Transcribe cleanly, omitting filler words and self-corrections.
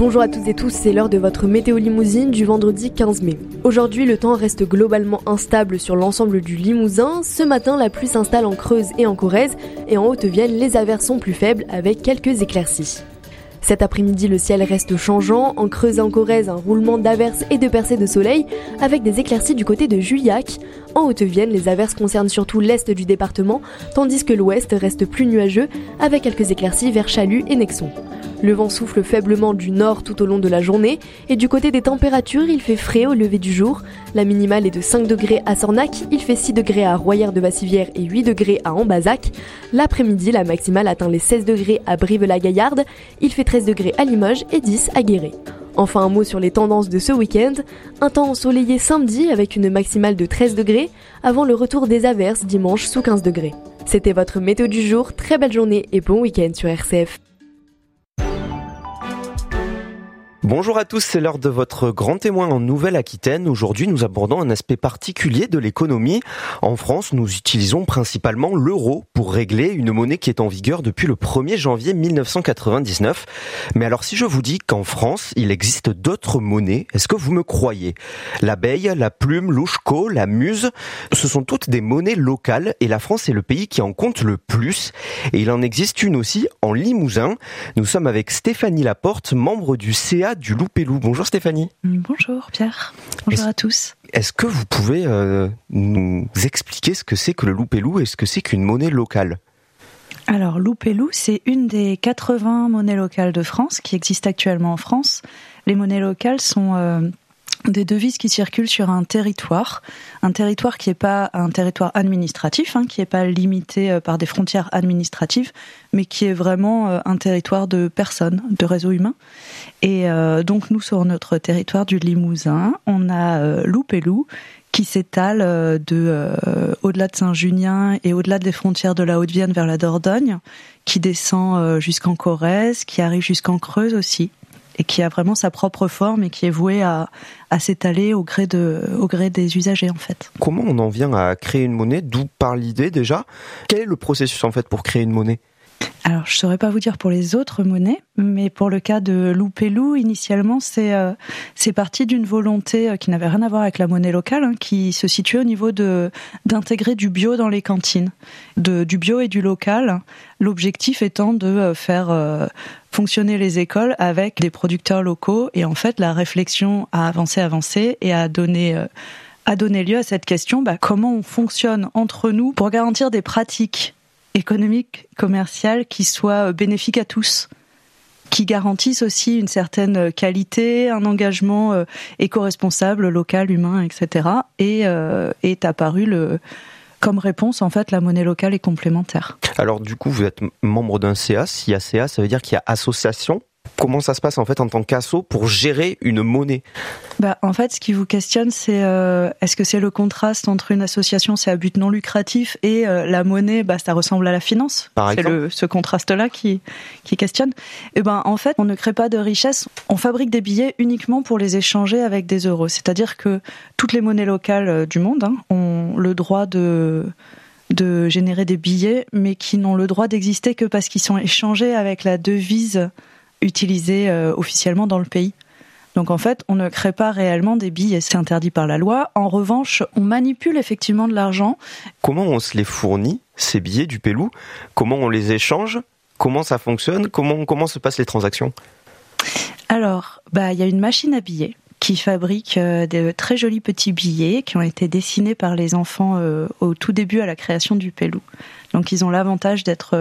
Bonjour à toutes et tous, c'est l'heure de votre météo limousine du vendredi 15 mai. Aujourd'hui, le temps reste globalement instable sur l'ensemble du Limousin. Ce matin, la pluie s'installe en Creuse et en Corrèze, et en Haute-Vienne, les averses sont plus faibles avec quelques éclaircies. Cet après-midi, le ciel reste changeant. En Creuse et en Corrèze, un roulement d'averses et de percées de soleil, avec des éclaircies du côté de Juillac. En Haute-Vienne, les averses concernent surtout l'est du département, tandis que l'ouest reste plus nuageux, avec quelques éclaircies vers Chalut et Nexon. Le vent souffle faiblement du nord tout au long de la journée, et du côté des températures, il fait frais au lever du jour. La minimale est de 5 degrés à Sornac, il fait 6 degrés à Royère-de-Bassivière et 8 degrés à Ambazac. L'après-midi, la maximale atteint les 16 degrés à Brive-la-Gaillarde, il fait 13 degrés à Limoges et 10 à Guéret. Enfin, un mot sur les tendances de ce week-end. Un temps ensoleillé samedi avec une maximale de 13 degrés, avant le retour des averses dimanche sous 15 degrés. C'était votre météo du jour, très belle journée et bon week-end sur RCF. Bonjour à tous, c'est l'heure de votre grand témoin en Nouvelle-Aquitaine. Aujourd'hui, nous abordons un aspect particulier de l'économie. En France, nous utilisons principalement l'euro pour régler une monnaie qui est en vigueur depuis le 1er janvier 1999. Mais alors, si je vous dis qu'en France, il existe d'autres monnaies, est-ce que vous me croyez ? L'abeille, la plume, l'ouchko, la muse, ce sont toutes des monnaies locales et la France est le pays qui en compte le plus. Et il en existe une aussi en Limousin. Nous sommes avec Stéphanie Laporte, membre du CA du Loup-Pellou. Bonjour Stéphanie. Bonjour Pierre. Bonjour à tous. Est-ce que vous pouvez nous expliquer ce que c'est que le Loup-Pellou et ce que c'est qu'une monnaie locale ? Alors Loup-Pellou, c'est une des 80 monnaies locales de France qui existent actuellement en France. Les monnaies locales sont des devises qui circulent sur un territoire qui n'est pas un territoire administratif, qui n'est pas limité par des frontières administratives, mais qui est vraiment un territoire de personnes, de réseaux humains. Et donc nous, sur notre territoire du Limousin, on a Loup-Pellou qui s'étale au-delà de Saint-Junien et au-delà des frontières de la Haute-Vienne vers la Dordogne, qui descend jusqu'en Corrèze, qui arrive jusqu'en Creuse aussi, et qui a vraiment sa propre forme et qui est vouée à s'étaler au gré des usagers en fait. Comment on en vient à créer une monnaie ? D'où part l'idée déjà ? Quel est le processus en fait pour créer une monnaie ? Alors, je ne saurais pas vous dire pour les autres monnaies, mais pour le cas de Loup-Pellou, initialement, c'est parti d'une volonté qui n'avait rien à voir avec la monnaie locale, qui se situait au niveau d'intégrer du bio dans les cantines, du bio et du local. L'objectif étant de faire fonctionner les écoles avec des producteurs locaux, et en fait, la réflexion a avancé et a donné lieu à cette question, comment on fonctionne entre nous pour garantir des pratiques économiques, commerciales qui soient bénéfiques à tous, qui garantissent aussi une certaine qualité, un engagement éco-responsable, local, humain, etc. Et est apparu comme réponse, en fait, la monnaie locale est complémentaire. Alors du coup, vous êtes membre d'un CA. S'il y a CA, ça veut dire qu'il y a association. Comment ça se passe en fait en tant qu'asso pour gérer une monnaie ? En fait, ce qui vous questionne, c'est est-ce que c'est le contraste entre une association, c'est à but non lucratif, et la monnaie, ça ressemble à la finance. Par exemple. C'est ce contraste-là qui questionne. Et en fait, on ne crée pas de richesse. On fabrique des billets uniquement pour les échanger avec des euros. C'est-à-dire que toutes les monnaies locales du monde ont le droit de générer des billets, mais qui n'ont le droit d'exister que parce qu'ils sont échangés avec la devise utilisée officiellement dans le pays. Donc en fait, on ne crée pas réellement des billets, c'est interdit par la loi. En revanche, on manipule effectivement de l'argent. Comment on se les fournit, ces billets du Pellou ? Comment on les échange ? Comment ça fonctionne ? Comment se passent les transactions ? Alors, il y a une machine à billets qui fabrique de très jolis petits billets qui ont été dessinés par les enfants au tout début à la création du Pellou. Donc ils ont l'avantage d'être